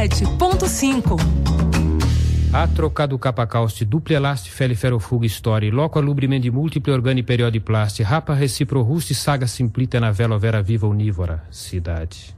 97.5. A trocado capacauste, duple elasti feliferofuga história, loco alubrimendi múltiple organi periodi plasti, rapa recipro rusti saga simplita na vela vera viva unívora, cidade.